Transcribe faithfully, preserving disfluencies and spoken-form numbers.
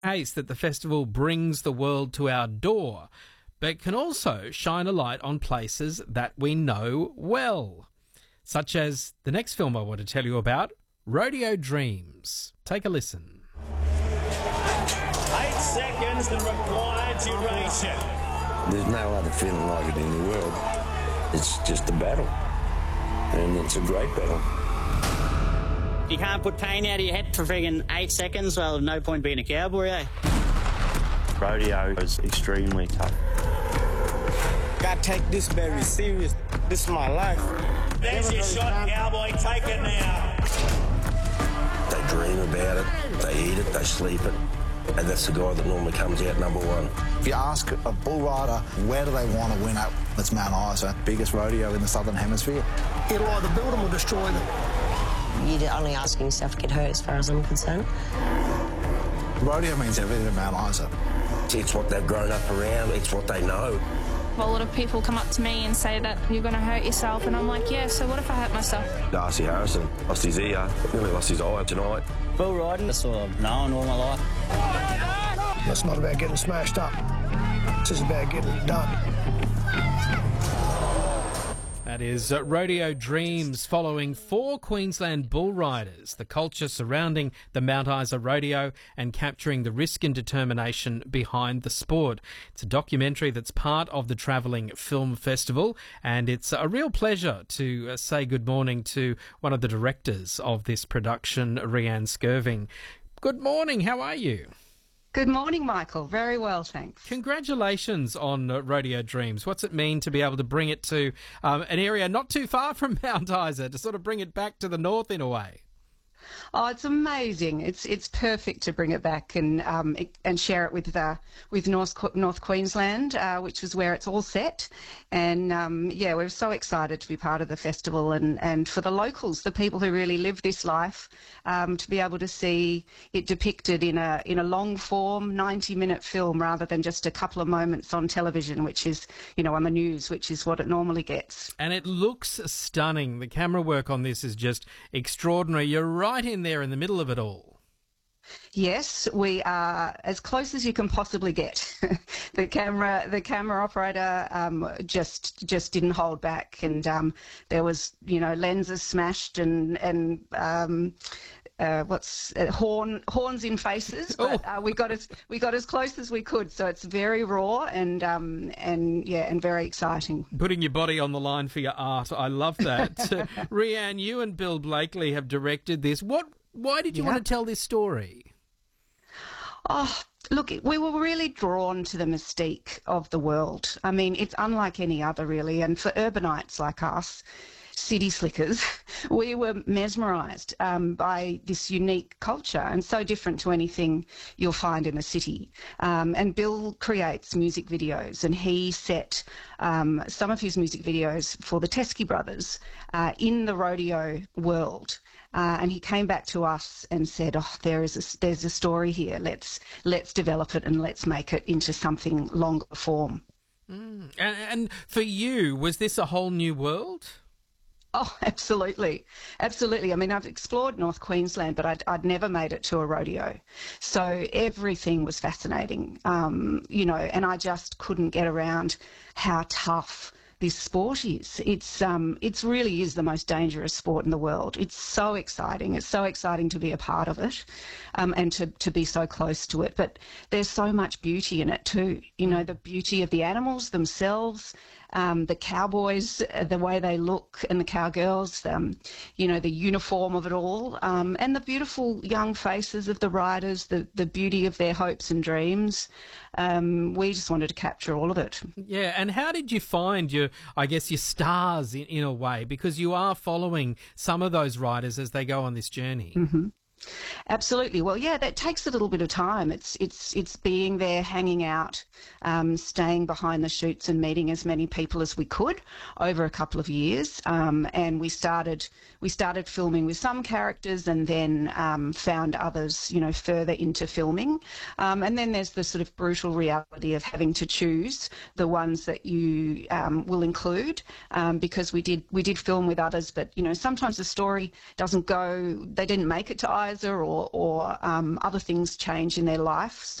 case that the festival brings the world to our door, but can also shine a light on places that we know well, such as the next film I want to tell you about, Rodeo Dreams. Take a listen. Eight seconds, the required duration. There's no other feeling like it in the world. It's just a battle, and it's a great battle. You can't put pain out of your head for friggin' eight seconds, well, no point being a cowboy, eh? Rodeo is extremely tough. I take this very serious. This is my life. There's your shot, cowboy. Take it now. They dream about it, they eat it, they sleep it, and that's the guy that normally comes out number one. If you ask a bull rider where do they want to win at, it's Mount Isa, biggest rodeo in the Southern Hemisphere. It'll either build them or destroy them. You're only asking yourself to get hurt as far as I'm concerned. Rodeo means everything to Mount Isa. It's what they've grown up around, it's what they know. A lot of people come up to me and say that you're going to hurt yourself, and I'm like, yeah, so what if I hurt myself? Darcy Harrison lost his ear, nearly lost his eye tonight. Bull riding, that's what I've known all my life. It's not about getting smashed up. It's just about getting it done. That is uh, Rodeo Dreams, following four Queensland bull riders, the culture surrounding the Mount Isa Rodeo and capturing the risk and determination behind the sport. It's a documentary that's part of the Travelling Film Festival, and it's a real pleasure to uh, say good morning to one of the directors of this production, Rhianne Skirving. Good morning, how are you? Good morning, Michael. Very well, thanks. Congratulations on uh, Rodeo Dreams. What's it mean to be able to bring it to um, an area not too far from Mount Isa, to sort of bring it back to the north in a way? Oh, it's amazing. It's it's perfect to bring it back and um, and share it with uh, with North North Queensland, uh, which is where it's all set. And um, yeah, we're so excited to be part of the festival, and, and for the locals, the people who really live this life, um, to be able to see it depicted in a in a long form ninety minute film rather than just a couple of moments on television, which is, you know, on the news, which is what it normally gets. And it looks stunning. The camera work on this is just extraordinary. You're right in there in the middle of it all. Yes, we are as close as you can possibly get. the camera, the camera operator um, just just didn't hold back, and um, there was, you know, lenses smashed and and um, uh, what's uh, horn horns in faces. But uh, we got as we got as close as we could. So it's very raw and um, and yeah, and very exciting. Putting your body on the line for your art, I love that. uh, Rhianne, you and Bill Blakely have directed this. What? Why did you yeah. want to tell this story? Oh, look, we were really drawn to the mystique of the world. I mean, it's unlike any other, really. And for urbanites like us, city slickers, we were mesmerised um, by this unique culture, and so different to anything you'll find in a city. Um, and Bill creates music videos, and he set um, some of his music videos for the Teskey Brothers uh, in the rodeo world. Uh, and he came back to us and said, "Oh, there is a, there's a story here. Let's let's develop it and let's make it into something longer form." Mm. And, and for you, was this a whole new world? Oh, absolutely. Absolutely. I mean, I've explored North Queensland, but I'd, I'd never made it to a rodeo. So everything was fascinating, um, you know, and I just couldn't get around how tough this sport is. It's um, it's really is the most dangerous sport in the world. It's so exciting. It's so exciting to be a part of it, um, and to, to be so close to it. But there's so much beauty in it too. You know, the beauty of the animals themselves, um, the cowboys, uh, the way they look, and the cowgirls, um, you know, the uniform of it all, um, and the beautiful young faces of the riders, the, the beauty of their hopes and dreams. Um, we just wanted to capture all of it. Yeah, and how did you find your, I guess, your stars in, in a way? Because you are following some of those riders as they go on this journey. Mm-hmm. Absolutely. Well, yeah, that takes a little bit of time. It's it's it's being there, hanging out, um, staying behind the shoots and meeting as many people as we could over a couple of years. Um, and we started we started filming with some characters, and then um, found others, you know, further into filming. Um, and then there's the sort of brutal reality of having to choose the ones that you um, will include, um, because we did we did film with others, but you know, sometimes the story doesn't go. They didn't make it to Isa. advisor or, or um, other things change in their life. So